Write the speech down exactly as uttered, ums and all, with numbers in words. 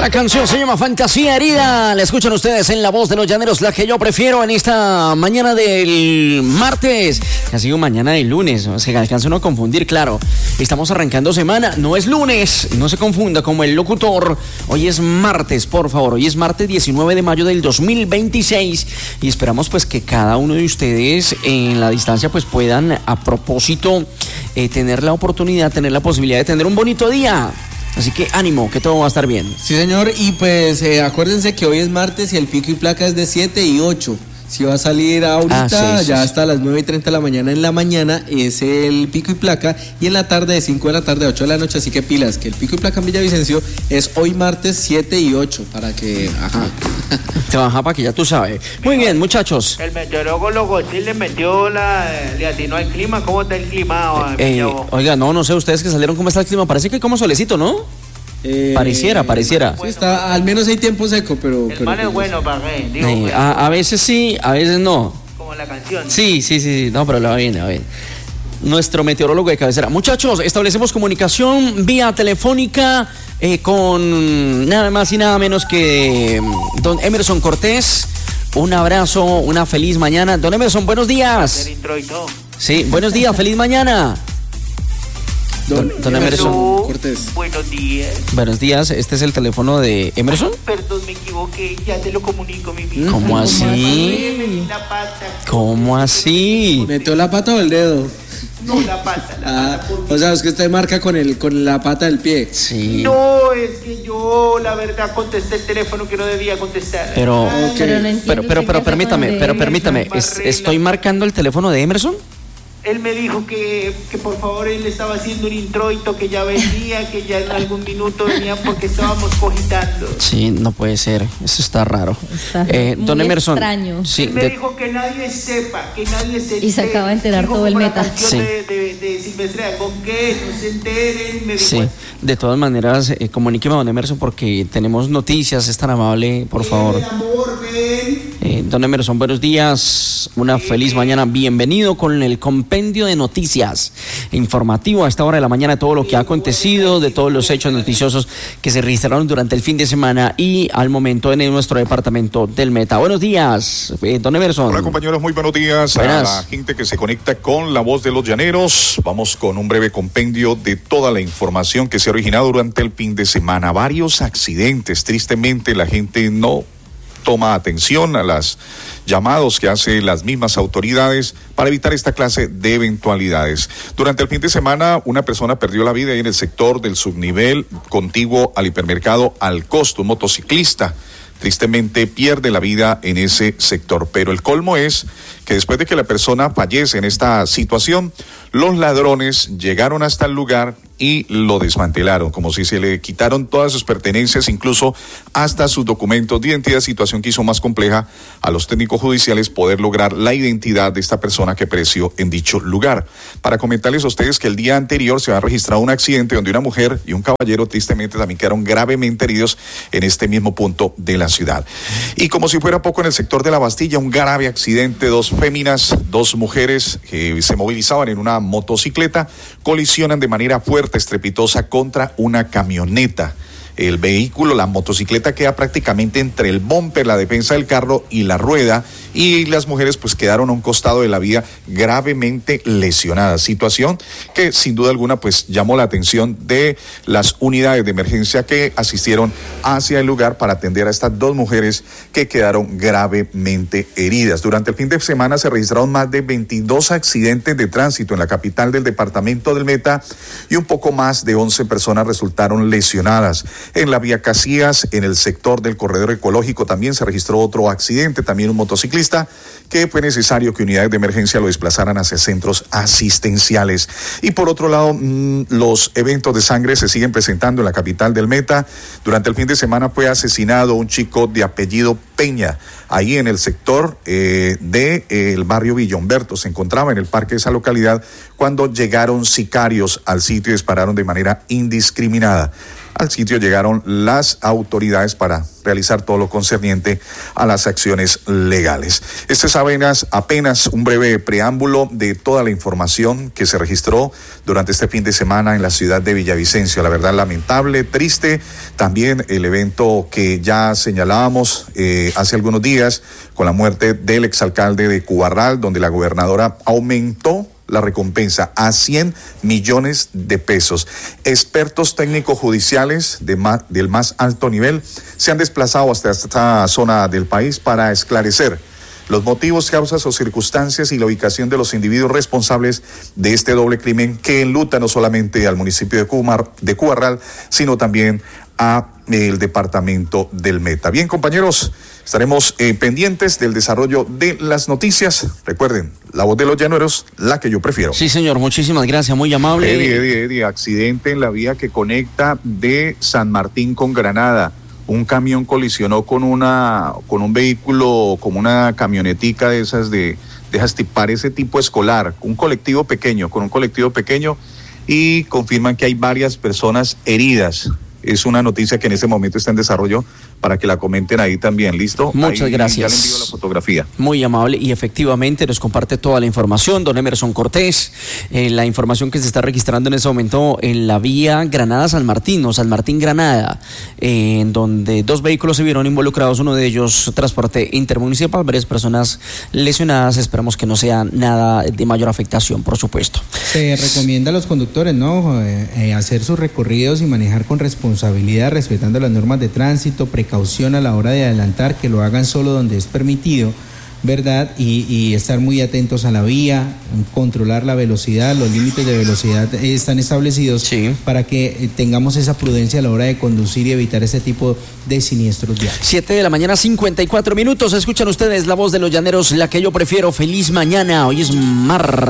La canción se llama Fantasía Herida. La escuchan ustedes en La Voz de los Llaneros, la que yo prefiero en esta mañana del martes. Ha sido mañana del lunes, se alcanza uno a confundir, claro. Estamos arrancando semana, no es lunes, no se confunda como el locutor. Hoy es martes, por favor, hoy es martes diecinueve de mayo del dos mil veintiséis y esperamos pues que cada uno de ustedes en la distancia pues puedan a propósito eh, tener la oportunidad, tener la posibilidad de tener un bonito día. Así que ánimo, que todo va a estar bien. Sí, señor, y pues eh, acuérdense que hoy es martes y el pico y placa es de siete y ocho. Si va a salir ahorita, ah, sí, sí, ya sí. Hasta las nueve y treinta de la mañana. En la mañana es el pico y placa y en la tarde de cinco de la tarde a ocho de la noche. Así que pilas, que el pico y placa en Villavicencio es hoy martes siete y ocho. Para que, ajá. Te baja para que ya tú sabes. Muy bien, muchachos. El meteorólogo Logosín le metió la. Le atinó al clima. ¿Cómo está el clima? Eh, eh, oiga, no, no sé, ustedes que salieron, ¿cómo está el clima? Parece que como solecito, ¿no? Eh, pareciera, pareciera. Sí, está, al menos hay tiempo seco, pero... El pero mal es bueno, para qué. Digo, eh, pues, a, a veces sí, a veces no. Como la canción. Sí, sí, sí, no, pero la va bien, la va bien. Nuestro meteorólogo de cabecera. Muchachos, establecemos comunicación vía telefónica eh, con nada más y nada menos que don Emerson Cortés. Un abrazo, una feliz mañana. Don Emerson, buenos días. Sí, buenos días, feliz mañana. Don, don Emerson Cortés. Buenos días. Buenos días, este es el teléfono de Emerson. Ay, perdón, me equivoqué, ya te lo comunico, mi vida. ¿Cómo así? ¿Cómo así? ¿Metió la pata o el dedo? No, la pata, la ah, pata. O sea, es que usted marca con el con la pata del pie. Sí. No, es que yo, la verdad, contesté el teléfono que no debía contestar. Pero, Ay, okay. pero, no pero, pero, pero permítame, pero permítame, es, ¿estoy marcando el teléfono de Emerson? Él me dijo que, que por favor él estaba haciendo un introito, que ya venía, que ya en algún minuto venía porque estábamos cogitando. Sí, no puede ser, eso está raro. Está eh, muy don Emerson, extraño. Sí, él me de... dijo que nadie sepa, que nadie se entere. Y se acaba de enterar dijo todo el meta. Sí. De, de, de Silvestre, con que no se enteren, me dijo. Sí, de todas maneras, eh, comuníqueme a don Emerson porque tenemos noticias, es tan amable, por favor. El amor, ven. Eh, don Emerson, buenos días, una sí, feliz mañana, bienvenido con el compendio de noticias informativo a esta hora de la mañana, todo lo que ha acontecido, de todos los hechos noticiosos que se registraron durante el fin de semana y al momento en nuestro departamento del Meta. Buenos días, eh, don Emerson. Hola compañeros, muy buenos días. Buenas. A la gente que se conecta con La Voz de los Llaneros. Vamos con un breve compendio de toda la información que se ha originado durante el fin de semana. Varios accidentes, tristemente la gente no toma atención a los llamados que hacen las mismas autoridades para evitar esta clase de eventualidades. Durante el fin de semana, una persona perdió la vida ahí en el sector del subnivel contiguo al hipermercado Al Costo, un motociclista. Tristemente pierde la vida en ese sector, pero el colmo es que después de que la persona fallece en esta situación, los ladrones llegaron hasta el lugar y lo desmantelaron, como si se le quitaron todas sus pertenencias, incluso hasta sus documentos de identidad, situación que hizo más compleja a los técnicos judiciales poder lograr la identidad de esta persona que pereció en dicho lugar. Para comentarles a ustedes que el día anterior se había registrado un accidente donde una mujer y un caballero tristemente también quedaron gravemente heridos en este mismo punto de la ciudad. Y como si fuera poco, en el sector de La Bastilla, un grave accidente, dos féminas, dos mujeres que se movilizaban en una motocicleta, colisionan de manera fuerte, estrepitosa contra una camioneta. El vehículo, la motocicleta, queda prácticamente entre el bumper, la defensa del carro y la rueda, y las mujeres pues quedaron a un costado de la vía gravemente lesionadas, situación que sin duda alguna pues llamó la atención de las unidades de emergencia que asistieron hacia el lugar para atender a estas dos mujeres que quedaron gravemente heridas. Durante el fin de semana se registraron más de veintidós accidentes de tránsito en la capital del departamento del Meta y un poco más de once personas resultaron lesionadas. En la vía Casillas, en el sector del corredor ecológico, también se registró otro accidente, también un motociclista, que fue necesario que unidades de emergencia lo desplazaran hacia centros asistenciales. Y por otro lado, mmm, los eventos de sangre se siguen presentando en la capital del Meta. Durante el fin de semana fue asesinado un chico de apellido Peña, ahí en el sector eh, del de, eh, barrio Villa Humberto. Se encontraba en el parque de esa localidad cuando llegaron sicarios al sitio y dispararon de manera indiscriminada. Al sitio llegaron las autoridades para realizar todo lo concerniente a las acciones legales. Este es apenas, apenas un breve preámbulo de toda la información que se registró durante este fin de semana en la ciudad de Villavicencio. La verdad, lamentable, triste. También el evento que ya señalábamos eh, hace algunos días con la muerte del exalcalde de Cubarral, donde la gobernadora aumentó la recompensa a cien millones de pesos. Expertos técnicos judiciales de más, del más alto nivel se han desplazado hasta esta zona del país para esclarecer los motivos, causas o circunstancias y la ubicación de los individuos responsables de este doble crimen que enluta no solamente al municipio de, Cumar, de Cubarral, sino también a el departamento del Meta. Bien, compañeros, estaremos eh, pendientes del desarrollo de las noticias. Recuerden, la voz de los llaneros, la que yo prefiero. Sí, señor, muchísimas gracias, muy amable. Eddie, Eddie, Eddie, accidente en la vía que conecta de San Martín con Granada. Un camión colisionó con una, con un vehículo, como una camionetica de esas de, de esas, parece tipo escolar, un colectivo pequeño, con un colectivo pequeño, y confirman que hay varias personas heridas. Es una noticia que en este momento está en desarrollo para que la comenten ahí también, ¿listo? Muchas ahí gracias. Ya le envío la fotografía. Muy amable y efectivamente nos comparte toda la información, don Emerson Cortés, eh, la información que se está registrando en este momento en la vía Granada-San Martín, o San Martín-Granada, eh, en donde dos vehículos se vieron involucrados, uno de ellos transporte intermunicipal, varias personas lesionadas, esperamos que no sea nada de mayor afectación, por supuesto. Se recomienda a los conductores, ¿no?, eh, eh, hacer sus recorridos y manejar con responsabilidad, respetando las normas de tránsito, precaución a la hora de adelantar, que lo hagan solo donde es permitido, ¿verdad? Y, y estar muy atentos a la vía, controlar la velocidad, los límites de velocidad están establecidos, sí, para que tengamos esa prudencia a la hora de conducir y evitar ese tipo de siniestros viales. Siete de la mañana, cincuenta y cuatro minutos, escuchan ustedes la voz de los llaneros, la que yo prefiero. Feliz mañana, hoy es martes.